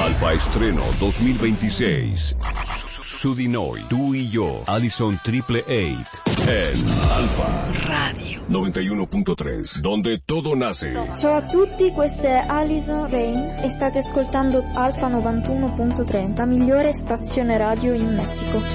Alfa Estreno 2026. Su di noi, tú y yo, Allison Triple 8. En Alfa Radio 91.3, donde todo nace. Ciao a tutti, questa è Alison Rain e state ascoltando Alfa 91.3, la migliore stazione radio in Messico.